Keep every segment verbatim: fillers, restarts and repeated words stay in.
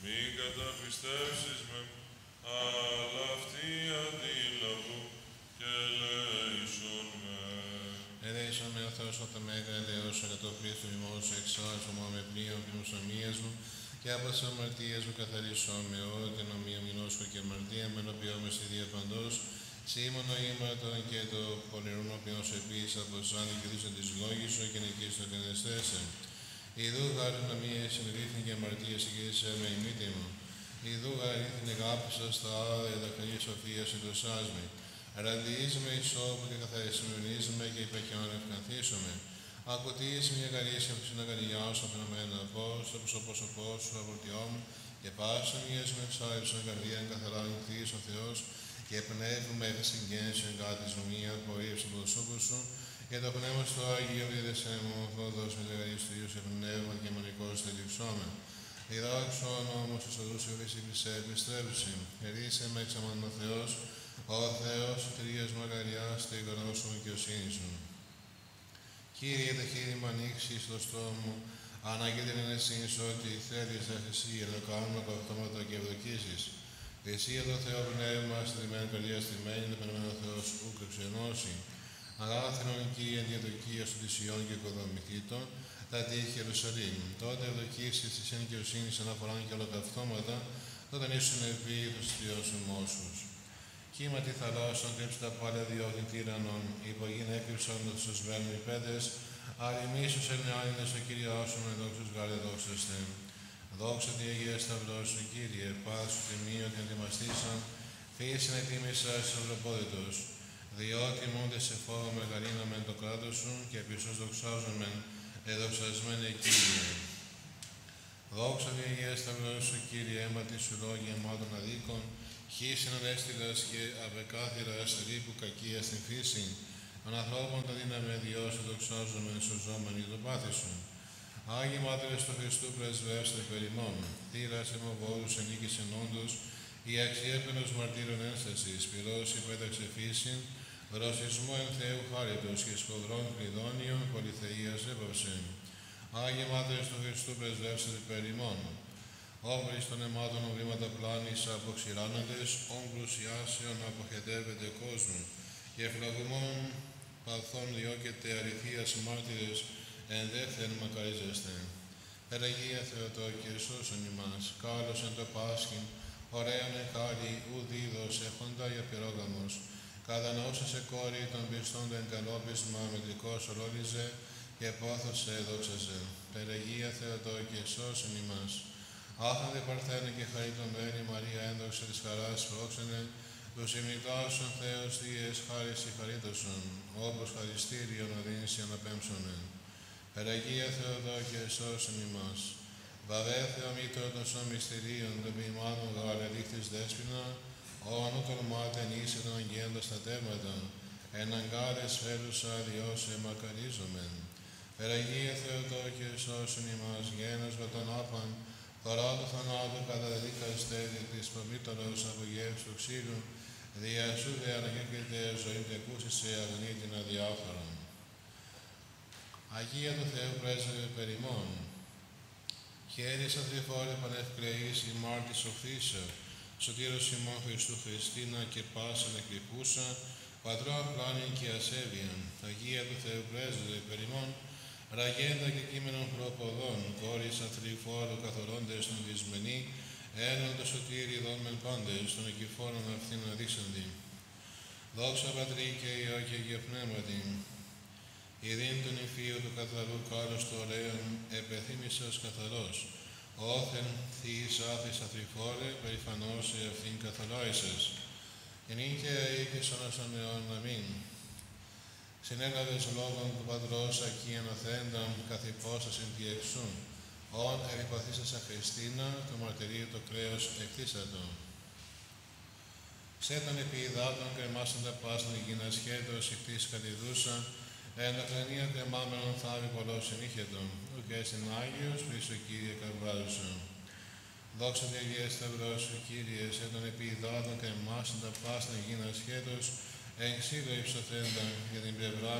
Μη καταπιστεύσεις με, αλλά αυτή αντίλαβου και ελέησον με. Ελέησον με ο Θεός ο Μέγα ελέωσον για το Χριστό ημός εξάρσωμα με πλοίο και μουσομίας μου και από τις αμαρτίες μου καθαρίσον με ό,τι την ομοία μηνόσκο και αμαρτία με ενωπιό με στη δία παντός σήμωνο ήμαρτον και το πονηρούν οποίος επίσης από τους άνδη και δίσαν της λόγης σου και νικήσουν την εστέσε. Ιδού χάρη να μία συνειδήθην και αμαρτία συγκρίσε με ημίτη μου. Ιδού χάρη την εγάπησα στα άδεια τα καλή σοφία συντοσάσμη. Ραντίζουμε ισόπου και καθαρισμένισμαι και υπεχιόν ευκαθίσουμε. Ακουτείς μια καλύση από την αγκαλιά σου απεναμένα πώς, όπως ο πρόσωπός σου αβορτιόμ και πάσα μιας με εξάρτησον καρδία καθαρά νυχθείς ο Θεός και πνεύμα έφε συγγένσεων κάτι ζωμία απορρίψε από το σώπο σου και το πνεύμα στο Άγιο διέδεσέ μου, Θόδος με λεγαλής του Ιού σε πνεύμα και μονικός τελειψώμε. Διδάξον όμως εις οδούς ευαίσθησης επιστρέψει. Ερείσαι με εξαμάν ο Θεός, ο Θεός τρίας μακαριάς τε υγρώσου δικαιοσύνη σου. Κύριε, το χείλη μου ανοίξει στο στόμα μου, ανάγκη την ενεσύνη σου ότι θέλεις να εσύ για να κάνουμε καυτώματα και ευδοκίσεις. Εσύ το Θεό πνεύμα, στημένη καρδιά στημένη, το πνεύμα ο Θεός ούκ εξενώσει. Αγάθενον Κύριε διαδοκία σου της Ιών και οικοδομηθήτων, τα τύχη Ιερουσαλήμ. Τότε ευδοκίσεις της ενοικιοσύνης αναφοράν και ολοκαυτώματα, τότε ήσουν επίηθος Θεός ημώσους. Κύμα τη θαλάσσον κρύψε τα πάλια διώχνη τύραννων, υπογήν έκρυψαν τους σωσμένους οι πέδες, αριμίσους ενεάνινες ο Κύριος σου με δόξους γάρε δόξαστε. Δόξα τη Αγία Σταυρός σου, Κύριε, πάσου τιμίο την ετοιμαστήσαν, φύση να τίμησα στους ευρωπόδητος, διότι μούνται σε φόβο μεγαλύναμεν το κράτος σου και επίσης δοξάζομεν, εδοξασμένε Κύριε. Δόξα τη Αγία Σταυρός σου, Κύριε, αίμα τη σου λόγια αιμάτων αδίκων, χύσιν ανέστηλας και απεκάθυρας ρήπου κακία στην φύση, των ανθρώπων τα δύναμη διώσει δοξάζομεν σωζόμενοι το πάθη σου. Άγιοι Μάτρες του Χριστού πρεσβεύστε περιμών, θύρας αιμοβόλους ενίκησεν όντως, η αξιέπαινος μαρτύρων ένστασης, πυρός υπέταξε φύσιν, δροσισμό εν Θεού χάριτος και σκοδρών κλειδώνιων πολυθείας έπαυσε. Άγιοι Μάτρες του Χριστού πρεσβεύστε περιμών, όμπρις των αιμάτων οβρήματα πλάνης αποξηράνοντες, όμπρους ιάσεων αποχετεύεται κόσμου, και φλαγμών παθών διώκεται αληθείας μάρτυρες, ενδέχθεν μακαρίζεστε. Περαγία Θεοτόκε, σώσον ημάς, κάλος εν το Πάσχην, ωραίον εκάλη, ουδίδος έχοντα για πυρόγαμος, κατανοούσε σε κόρη των πιστών το εγκαλόπισμα μετρικός ολόλιζε και πόθος σε έδοξαζε. Περαγία Θεοτόκε, σώσον ημάς. Άχαντε Παρθένε και χαριτωμένη Μαρία ένδοξε της χαράς φρόξενε, τους ημιτάσσον Θεός Θείες χάρις συγχαρήτωσον, όπως χαριστήριον οδύνηση αναπέμψονεν. Περαγία Θεοτόκε, σώσον ημάς. Βαβέ Θεομήτρο των σών μυστηρίων των ποιημάτων γάρε δείχτης δέσποινα, όνου τολμάτε νήσε των αγγέλων στα τέματα, εν αγκάδες φέρουσα διώσε μακαρίζομεν. Περαγία Θεοτόκε, σώσον ημάς, γένος με τον άπαν, φορά του θανάτου καταδίκαστε δι' της προμήτωρος απογεύσου του ξύλου, δια σου δε αναγγέκεται ζωή τεκούσης σε αγνή την αδιάφορον. Αγία του Θεού πρέσβευε περιμών. Χαίρις αθληφόρε πανευκλεής ημάρ της σοφίσεω, σωτήρος ημών Χριστού Χριστίνα και πάσαν εκλειπούσα, πατρόν πλάνην και ασέβειαν. Αγία του Θεού πρέσβευε περιμών. Ραγέντα και κείμενων προποδών, κόρης αθληφόρου καθορώντες των δυσμενή, έναν το σωτήρι δόμεν πάντες, των εκειφόρων αυτήν αδείξαντι. Δόξα Πατρί και Υιό και Αγία Πνεύματι, ειρήν τον υφείο του καθαρού κάλους του ωραίων, επεθύμησας καθαρός, όθεν θείς άθης αθληφόρε, περηφανός σε αυτήν καθαράησες. Ενήν και αεί και σώνασαν αιών, αμήν. Συνέλαβες λόγων του Πατρός ακεί αναθέντα καθυπώσασιν τη εξούν, όν επιπαθήσασα Χριστίνα, το μαρτυρίο το κρέος εκτίσατο. Σέταν επί υδάτων κρεμάσαντα πάσνα γίνα σχέτως ηχτής κατηδούσα, εν ακρανία κρεμάμενον θάβει πολλός συνήχετον, ουκ έστιν Άγιος, πίσω Κύριε καρβάζουσα. Δόξα τη Αγία Σταυρός σου, Κύριε, σέταν επί υδάτων κρεμάσαντα πάσνα γίνα σχέτως, εν ξύλο υψωθέντα για την πλευρά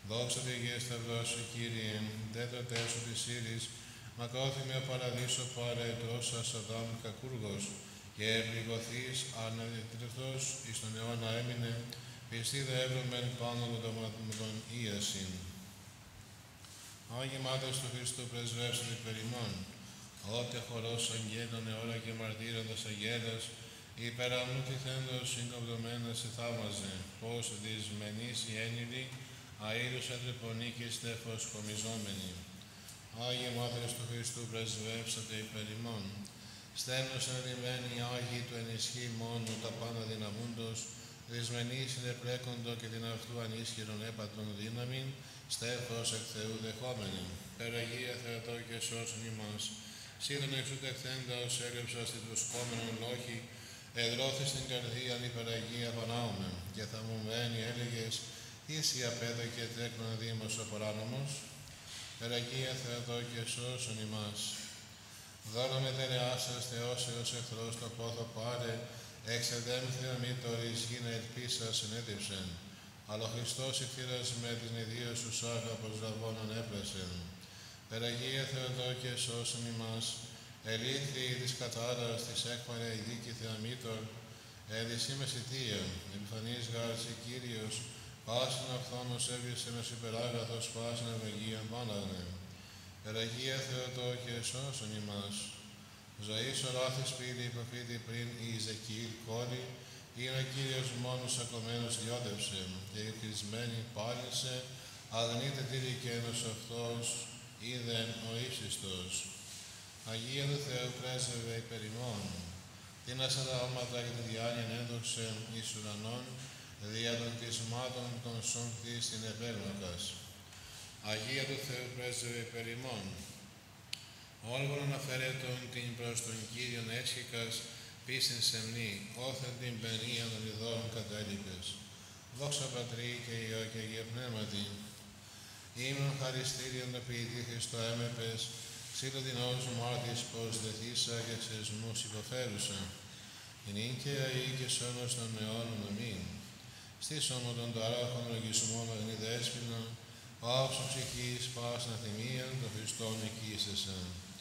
Δόξα Τω Αγίε Σταυρός, Κύριε, τέταρτες σου της Ήρης, μακρόθυμιο παραδείσο παρετός ασαδάμ κακούργος, και πληγωθείς αναδιτρεφτός εις τον αιώνα έμεινε, πιστή δε εύρωμεν πάνω με τον ίασιν. Άγιε Μάτρες του Χριστού, πρεσβεύσετε περ ημών, ότε χορός αγγέλων αιώρα και μαρτύροντας αγέλας, υπέρ αμνού τυθέντος συγκομπτωμένας σε θαύμαζε, πως δυσμενής η ένηλη, αήρους αντρεπονή και στέφος χωμιζόμενη. Άγιε Μάτρες του Χριστού, πρεσβεύσατε υπέρ ημών, στένος ενδειμένη Άγιοι του ενισχύει μόνο τα πάντα δυναμούντος, δυσμενής συνεπλέκοντο και την αυτού ανίσχυρον έπατον δύναμην, στέφος εκ Θεού δεχόμενη. Περαγία Θεατό και σώσον ημάς, σύντον εξού τεχθέντα ως έλειψας την προσκόμενον λόχη, εδρώθη στην καρδία υπεραγία Πανάωμε, και θα μου μένει έλεγες, εις η απέδα και τέκνα δήμος ο παράνομος. Περαγία Θεατό και σώσον ημάς. Δώρο με δερεάσας Θεός έως εχθρός το πόθο πάρε, εξεδέμ θεομήτωρης γίνε ελπίσα συνέδειψεν. Αλλά ο Χριστός εκθήρας με την ιδίως σου σάγα προς λαβώνων έπλεσεν. Περαγία Θεοτό και σώσον ημάς, ελήθη της κατάρας της έκπαρε η δίκη θεαμήτωρ, έδυσή με σιτία, επιφανής γάρση Κύριος, πάσιν αυθόνος έβγεσαι με συμπεράγαθος, πάσιν ευλογίαν πάναγνε. Περαγία Θεοτό και σώσον ημάς. Ζωής οράθης πύλη προφήτη πριν η Ιζεκήλ κόρη, είναι ο Κύριος μόνος ακομμένος λιώτευσε, και η κλεισμένη πάλισε, αγνείται τυρικένος αυτός, είδεν ο ύψιστος. Αγία του Θεού πρέσβευε υπέρ ημών, την ασαράλματα και τη διάνοιαν έδωξε εις ουρανών, δια των κτισμάτων των σώμθης την επέγνωκας. Αγία του Θεού πρέσβευε υπέρ ημών. Όλγον αναφέρετον την προς τον Κύριον έσχικας, πίστην σεμνή, όθεν την παινία των ειδών κατέλειπες. Δόξα Πατρί και Υιό και Αγία Πνεύματι. Ήμουν χαριστήριον το ποιητή Χριστό έμεπες, σύλλο την όρους μου άρτης πως δεθήσα και σεσμούς υποφέρουσα. Ειν και αή και σώνος των αιώνων αμήν. Στήσομο των ταράχων λογισμών αγνή δέσποινων, πάψο ψυχής πάσνα θυμίαν, το Χριστόν εκείσεσαν.